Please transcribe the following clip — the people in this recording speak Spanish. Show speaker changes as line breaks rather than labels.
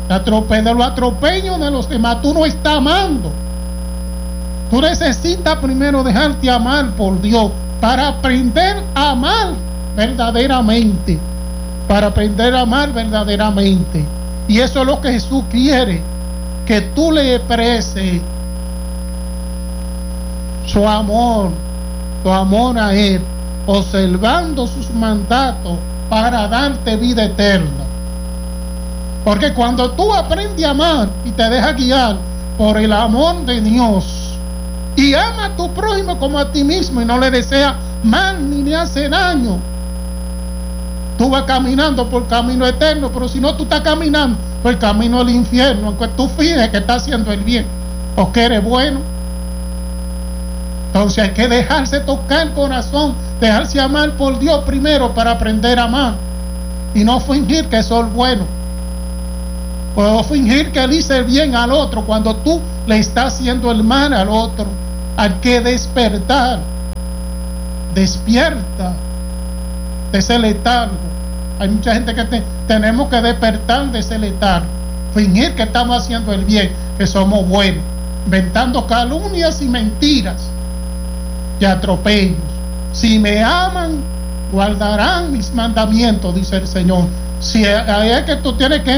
de los atropellos de los demás. Tú no estás amando. Tú necesitas primero dejarte amar por Dios para aprender a amar verdaderamente. Para aprender a amar verdaderamente. Y eso es lo que Jesús quiere, que tú le expreses su amor, tu amor a Él, observando sus mandatos para darte vida eterna. Porque cuando tú aprendes a amar y te dejas guiar por el amor de Dios y ama a tu prójimo como a ti mismo y no le desea mal ni le hace daño, tú vas caminando por el camino eterno. Pero si no, tú estás caminando por el camino del infierno, aunque tú finges que estás haciendo el bien o que eres bueno. Entonces hay que dejarse tocar el corazón, dejarse amar por Dios primero para aprender a amar, y no fingir que sos bueno, o fingir que le hice el bien al otro cuando tú le estás haciendo el mal al otro. Hay que despertar. Despierta de ese letargo. Hay mucha gente que tenemos que despertar de ese letargo, fingir que estamos haciendo el bien, que somos buenos, inventando calumnias y mentiras y atropellos. Si me aman, guardarán mis mandamientos, dice el Señor. Si es que tú tienes que